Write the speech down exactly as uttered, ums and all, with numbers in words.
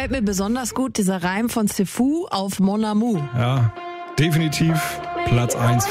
gefällt mir besonders gut, dieser Reim von Sifu auf Mon Amour. Ja, definitiv Platz eins.